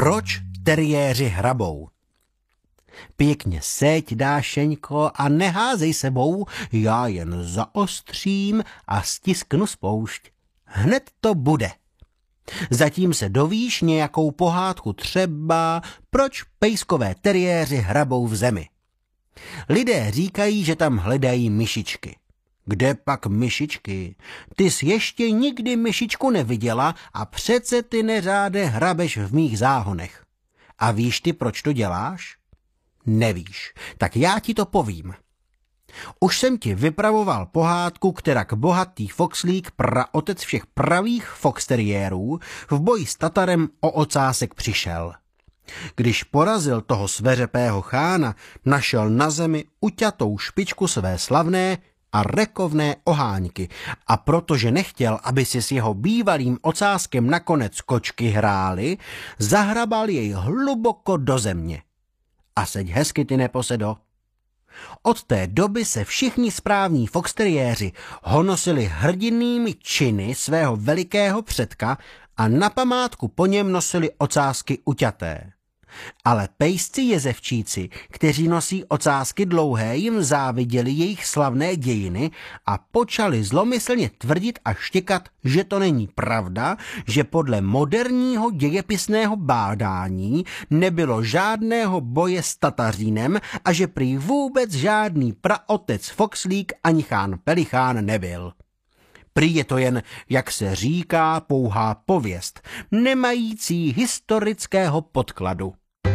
Proč teriéři hrabou? Pěkně seď, Dášeňko, a neházej sebou, já jen zaostřím a stisknu spoušť. Hned to bude. Zatím se dovíš nějakou pohádku, třeba proč pejskové teriéři hrabou v zemi. Lidé říkají, že tam hledají myšičky. Kde pak myšičky? Ty jsi ještě nikdy myšičku neviděla a přece ty neřáde hrabeš v mých záhonech. A víš ty, proč to děláš? Nevíš, tak já ti to povím. Už jsem ti vypravoval pohádku, kterak bohatý foxlík, praotec všech pravých foxteriérů, v boji s Tatarem o ocásek přišel. Když porazil toho sveřepého chána, našel na zemi uťatou špičku své slavné a rekovné oháňky a protože nechtěl, aby si s jeho bývalým ocáskem nakonec kočky hrály, zahrabal jej hluboko do země. A seď hezky, ty neposedo. Od té doby se všichni správní foxteriéři honosili hrdinnými činy svého velikého předka a na památku po něm nosili ocásky uťaté. Ale pejsci jezevčíci, kteří nosí ocásky dlouhé, jim záviděli jejich slavné dějiny a počali zlomyslně tvrdit a štěkat, že to není pravda, že podle moderního dějepisného bádání nebylo žádného boje s Tatařínem a že prý vůbec žádný praotec Foxlík ani chán Pelichán nebyl. Prý je to jen, jak se říká, pouhá pověst, nemající historického podkladu.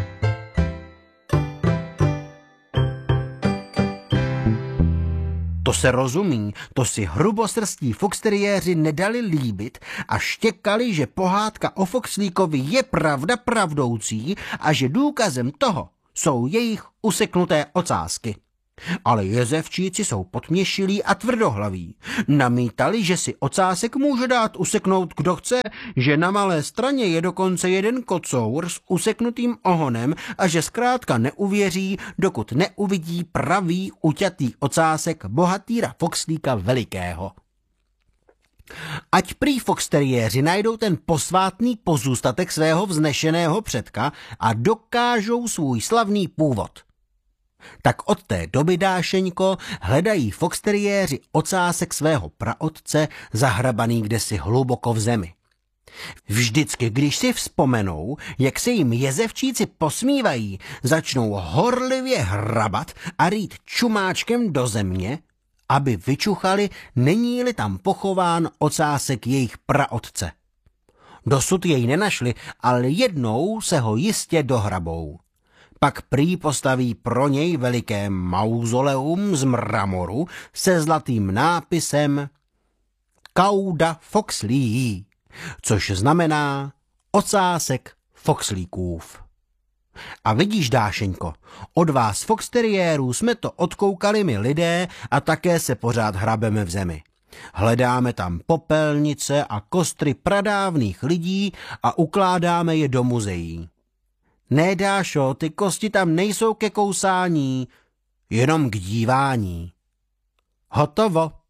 To se rozumí, to si hrubosrstí foxteriéři nedali líbit a štěkali, že pohádka o Foxlíkovi je pravda pravdoucí a že důkazem toho jsou jejich useknuté ocásky. Ale jezevčíci jsou potměšilí a tvrdohlaví. Namítali, že si ocásek může dát useknout kdo chce, že na Malé Straně je dokonce jeden kocour s useknutým ohonem a že zkrátka neuvěří, dokud neuvidí pravý uťatý ocásek bohatýra Foxlíka velikého. Ať prý foxteriéři najdou ten posvátný pozůstatek svého vznešeného předka a dokážou svůj slavný původ. Tak od té doby, Dášeňko, hledají foxteriéři ocásek svého praotce zahrabaný kdesi hluboko v zemi. Vždycky, když si vzpomenou, jak se jim jezevčíci posmívají, začnou horlivě hrabat a rýt čumáčkem do země, aby vyčuchali, není-li tam pochován ocásek jejich praotce. Dosud jej nenašli, ale jednou se ho jistě dohrabou. Pak prý postaví pro něj veliké mauzoleum z mramoru se zlatým nápisem Cauda Foxlii, což znamená ocásek foxlíkův. A vidíš, Dášeňko, od vás foxteriérů jsme to odkoukali my lidé a také se pořád hrabeme v zemi. Hledáme tam popelnice a kostry pradávných lidí a ukládáme je do muzeí. Ne, Dášo, ty kosti tam nejsou ke kousání, jenom k dívání. Hotovo.